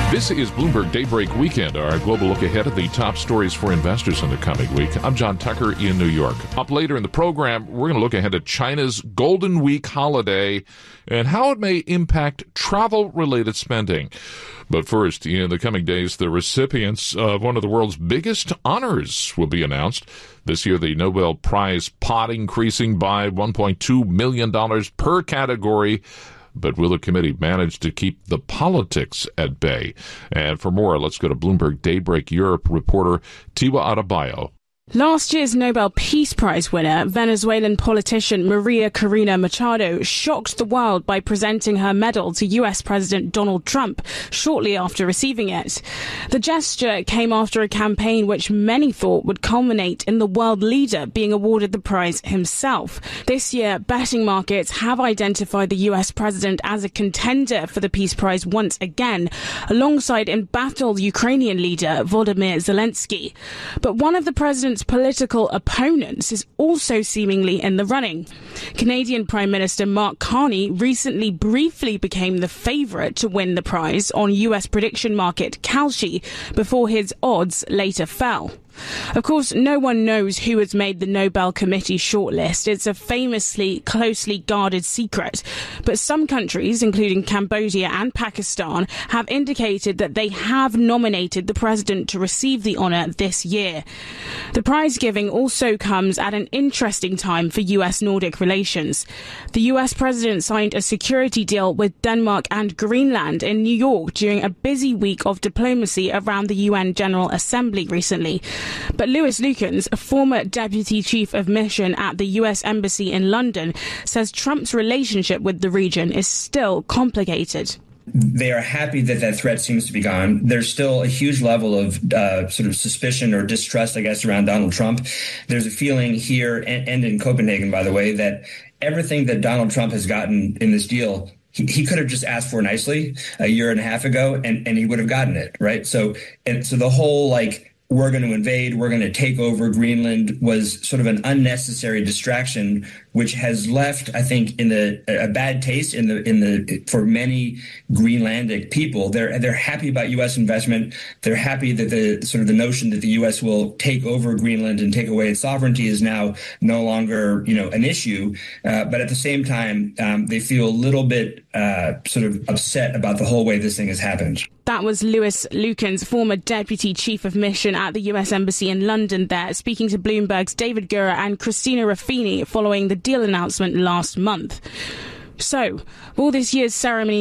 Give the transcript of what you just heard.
This is Bloomberg Daybreak Weekend, our global look ahead at the top stories for investors in the coming week. I'm John Tucker in New York. Up later in the program, we're going to look ahead at China's Golden Week holiday and how it may impact travel-related spending. But first, in the coming days, the recipients of one of the world's biggest honors will be announced. This year, the Nobel Prize pot increasing by $1.2 million per category. But will the committee manage to keep the politics at bay? And for more, let's go to Bloomberg Daybreak Europe reporter Tiwa Adebayo. Last year's Nobel Peace Prize winner, Venezuelan politician Maria Corina Machado, shocked the world by presenting her medal to US President Donald Trump shortly after receiving it. The gesture came after a campaign which many thought would culminate in the world leader being awarded the prize himself. This year, betting markets have identified the US president as a contender for the Peace Prize once again, alongside embattled Ukrainian leader Volodymyr Zelensky. But one of the president's political opponents is also seemingly in the running. Canadian Prime Minister Mark Carney recently briefly became the favourite to win the prize on US prediction market Kalshi before his odds later fell. Of course, no one knows who has made the Nobel Committee shortlist. It's a famously closely guarded secret. But some countries, including Cambodia and Pakistan, have indicated that they have nominated the president to receive the honour this year. The prize giving also comes at an interesting time for US-Nordic relations. The US president signed a security deal with Denmark and Greenland in New York during a busy week of diplomacy around the UN General Assembly recently. But Louis Lukens, a former deputy chief of mission at the US Embassy in London, says Trump's relationship with the region is still complicated. They are happy that that threat seems to be gone. There's still a huge level of sort of suspicion or distrust, I guess, around Donald Trump. There's a feeling here and in Copenhagen, by the way, that everything that Donald Trump has gotten in this deal, he could have just asked for nicely a year and a half ago, and he would have gotten it, right? So the whole, we're going to invade, we're going to take over Greenland was sort of an unnecessary distraction, which has left, I think, in a bad taste for many Greenlandic people. They're happy about U.S. investment. They're happy that the notion that the U.S. will take over Greenland and take away its sovereignty is now no longer, an issue. But at the same time, they feel a little bit sort of upset about the whole way this thing has happened. That was Louis Lukens, former deputy chief of mission at the US Embassy in London there, speaking to Bloomberg's David Gura and Christina Ruffini following the deal announcement last month. So, will this year's ceremony